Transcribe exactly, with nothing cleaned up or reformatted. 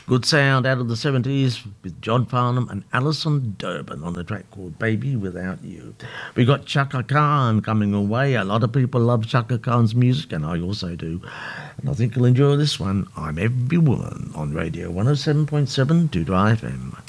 Good sound out of the seventies with John Farnham and Alison Durbin on a track called Baby Without You. We got Chaka Khan coming away. A lot of people love Chaka Khan's music, and I also do. And I think you'll enjoy this one. I'm Every Woman on Radio one oh seven point seven Doodah F M.